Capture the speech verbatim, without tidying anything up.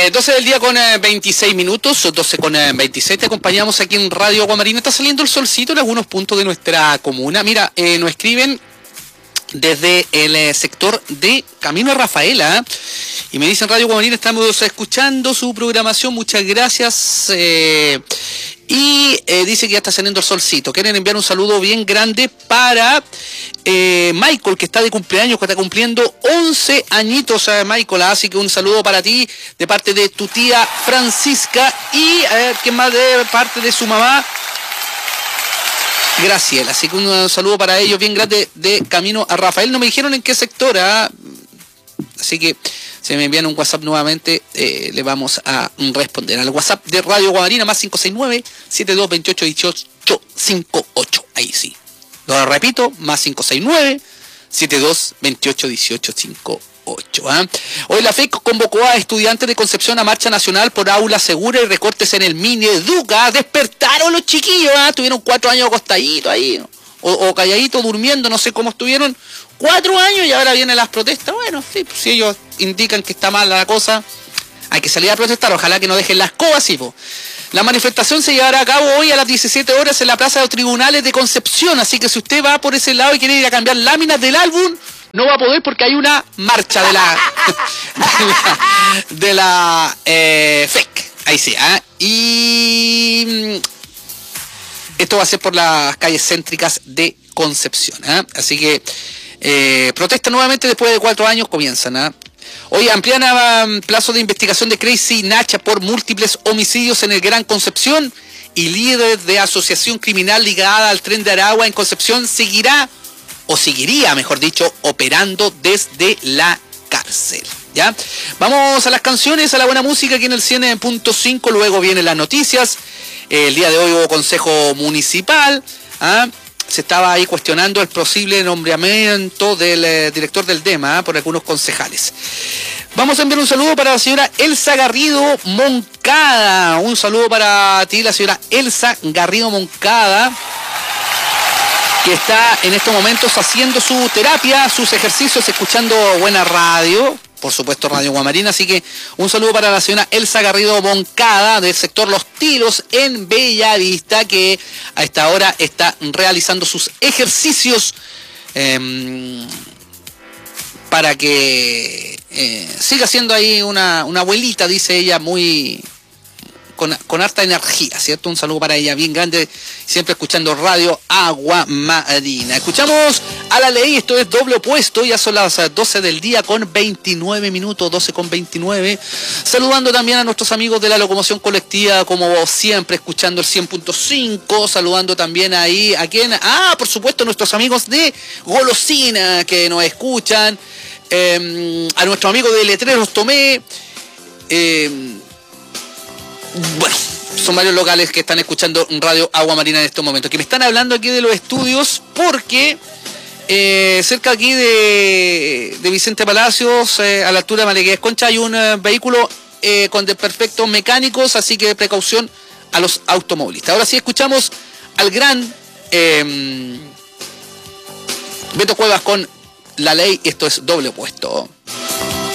Eh, doce del día con eh, veintiséis minutos, doce con eh, veintiséis, te acompañamos aquí en Radio Aguamarina. Está saliendo el solcito en algunos puntos de nuestra comuna. Mira, eh, nos escriben desde el eh, sector de Camino a Rafaela, ¿eh? Y me dicen, Radio Aguamarina, estamos escuchando su programación, muchas gracias. Eh, y eh, dice que ya está saliendo el solcito. Quieren enviar un saludo bien grande para eh, Michael, que está de cumpleaños, que está cumpliendo once añitos, eh, Michael. Así que un saludo para ti de parte de tu tía Francisca y eh, que más de parte de su mamá Graciela. Así que un saludo para ellos bien grande de Camino a Rafael. No me dijeron en qué sector, ¿eh? Así que si me envían un WhatsApp nuevamente, eh, le vamos a responder al WhatsApp de Radio Aguamarina, más cinco seis nueve, siete dos dos ocho, uno ocho cinco ocho. Ahí sí. Lo repito, más cinco seis nueve, siete dos dos ocho, uno ocho cinco ocho. ¿eh? Hoy la F E C convocó a estudiantes de Concepción a marcha nacional por aula segura y recortes en el Mini Educa. Despertaron los chiquillos, ¿eh? Tuvieron cuatro años acostaditos ahí, ¿no? o, o calladitos durmiendo, no sé cómo estuvieron. Cuatro años y ahora vienen las protestas. Bueno, sí, pues, si ellos indican que está mal la cosa, hay que salir a protestar. Ojalá que no dejen las cosas, sí, po. La manifestación se llevará a cabo hoy a las diecisiete horas en la Plaza de los Tribunales de Concepción. Así que si usted va por ese lado y quiere ir a cambiar láminas del álbum, no va a poder porque hay una marcha de la de la, de la eh, F E C. Ahí sí, ¿eh? Y esto va a ser por las calles céntricas de Concepción, ¿eh? Así que eh, protesta nuevamente después de cuatro años, comienzan, ¿eh? Hoy amplían um, plazo de investigación de Crazy Nacha por múltiples homicidios en el Gran Concepción, y líder de asociación criminal ligada al Tren de Aragua en Concepción seguirá, o seguiría, mejor dicho, operando desde la cárcel. ¿Ya? Vamos a las canciones, a la buena música aquí en el cien punto cinco, luego vienen las noticias. El día de hoy hubo consejo municipal, ¿ah? Se estaba ahí cuestionando el posible nombramiento del eh, director del DEMA, ¿eh? por algunos concejales. Vamos a enviar un saludo para la señora Elsa Garrido Moncada. Un saludo para ti, la señora Elsa Garrido Moncada, que está en estos momentos haciendo su terapia, sus ejercicios, escuchando buena radio, por supuesto Radio Aguamarina. Así que un saludo para la señora Elsa Garrido Moncada del sector Los Tilos en Bellavista, que a esta hora está realizando sus ejercicios eh, para que eh, siga siendo ahí una, una abuelita, dice ella, muy con, con harta energía, ¿cierto? Un saludo para ella bien grande, siempre escuchando Radio Aguamarina. Escuchamos a La Ley, esto es Doble Opuesto, ya son las doce del día con veintinueve minutos, doce con veintinueve. Saludando también a nuestros amigos de la locomoción colectiva, como siempre, escuchando el cien punto cinco, saludando también ahí a quien, ah, por supuesto, nuestros amigos de Golosina que nos escuchan, eh, a nuestro amigo de Letreros Tomé, eh, bueno, son varios locales que están escuchando Radio Aguamarina en estos momentos, que me están hablando aquí de los estudios, porque eh, cerca aquí de, de Vicente Palacios, eh, a la altura de Malequías Concha, hay un eh, vehículo eh, con desperfectos mecánicos, así que precaución a los automovilistas. Ahora sí escuchamos al gran eh, Beto Cuevas con La Ley, esto es Doble Opuesto.